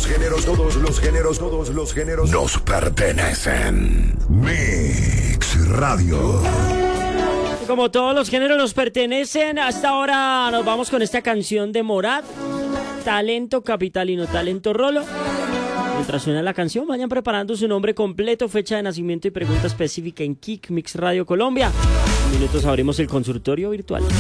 los géneros nos pertenecen. Mix Radio. Como todos los géneros nos pertenecen, hasta ahora nos vamos con esta canción de Morat, Talento Capitalino, Talento Rolo. Mientras suena la canción, vayan preparando su nombre completo, fecha de nacimiento y pregunta específica en Kick Mix Radio Colombia. En minutos abrimos el consultorio virtual.